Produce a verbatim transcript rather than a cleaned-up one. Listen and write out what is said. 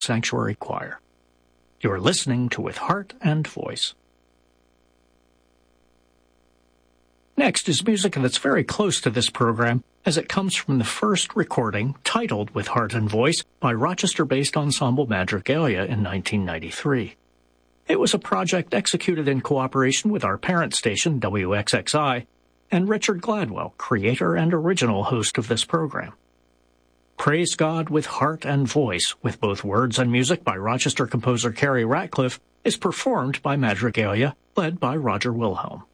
Sanctuary Choir. You're listening to With Heart and Voice. Next is music that's very close to this program, as it comes from the first recording, titled With Heart and Voice, by Rochester-based ensemble Madrigalia in nineteen ninety-three. It was a project executed in cooperation with our parent station, W X X I, and Richard Gladwell, creator and original host of this program. Praise God with Heart and Voice, with both words and music by Rochester composer Carrie Ratcliffe, is performed by Madrigalia, led by Roger Wilhelm.